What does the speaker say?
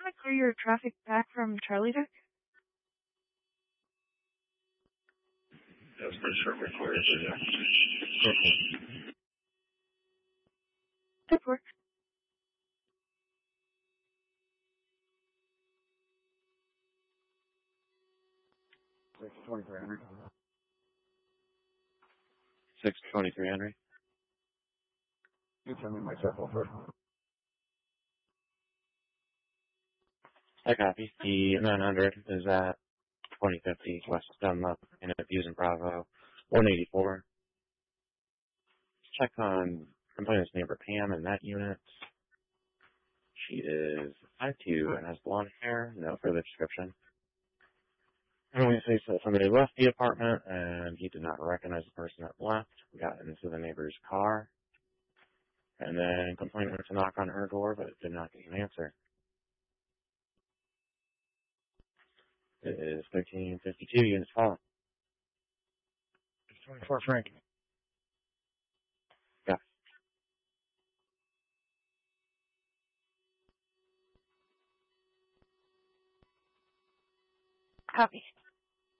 want to clear your traffic back from Charlie Deck? That's pretty sure we're clear. That works. Six 23 Henry. 623 Henry. You send me my circle first. I copy. The 900 is at 2050 West Dunlop in Abusing Bravo 184. Check on complainant's neighbor Pam in that unit. She is 5'2" and has blonde hair. No further description. And we say that somebody left the apartment and he did not recognize the person that left. Got into the neighbor's car. And then complainant went to knock on her door but did not get an answer. It is 1352 units following. It's 24 Frank. Yeah. Copy.